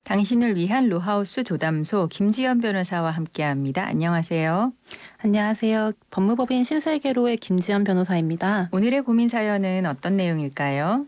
당신을 위한 로하우스 조담소 김지연 변호사와 함께합니다. 안녕하세요. 안녕하세요. 법무법인 신세계로의 김지연 변호사입니다. 오늘의 고민 사연은 어떤 내용일까요?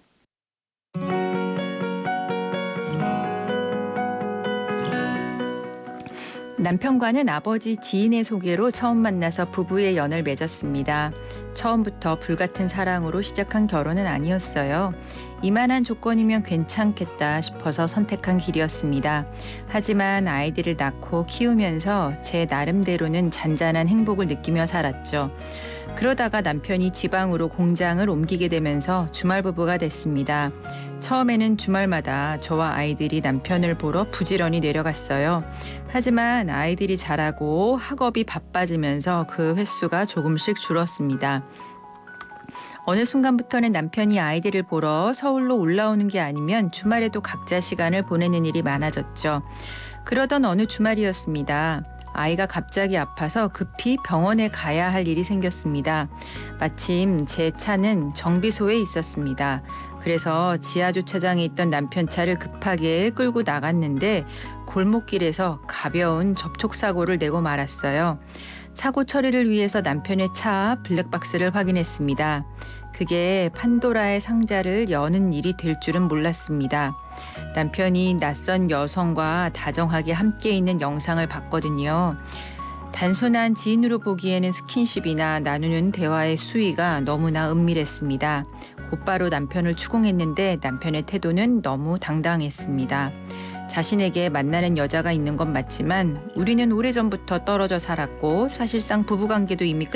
남편과는 아버지 지인의 소개로 처음 만나서 부부의 연을 맺었습니다. 처음부터 불같은 사랑으로 시작한 결혼은 아니었어요. 이만한 조건이면 괜찮겠다 싶어서 선택한 길이었습니다. 하지만 아이들을 낳고 키우면서 제 나름대로는 잔잔한 행복을 느끼며 살았죠. 그러다가 남편이 지방으로 공장을 옮기게 되면서 주말 부부가 됐습니다. 처음에는 주말마다 저와 아이들이 남편을 보러 부지런히 내려갔어요. 하지만 아이들이 자라고 학업이 바빠지면서 그 횟수가 조금씩 줄었습니다. 어느 순간부터는 남편이 아이들을 보러 서울로 올라오는 게 아니면 주말에도 각자 시간을 보내는 일이 많아졌죠. 그러던 어느 주말이었습니다. 아이가 갑자기 아파서 급히 병원에 가야 할 일이 생겼습니다. 마침 제 차는 정비소에 있었습니다. 그래서 지하 주차장에 있던 남편 차를 급하게 끌고 나갔는데 골목길에서 가벼운 접촉사고를 내고 말았어요. 사고 처리를 위해서 남편의 차 블랙박스를 확인했습니다. 그게 판도라의 상자를 여는 일이 될 줄은 몰랐습니다. 남편이 낯선 여성과 다정하게 함께 있는 영상을 봤거든요. 단순한 지인으로 보기에는 스킨십이나 나누는 대화의 수위가 너무나 은밀했습니다. 곧바로 남편을 추궁했는데 남편의 태도는 너무 당당했습니다. 자신에게 만나는 여자가 있는 건 맞지만 우리는 오래전부터 떨어져 살았고 사실상 부부관계도 이미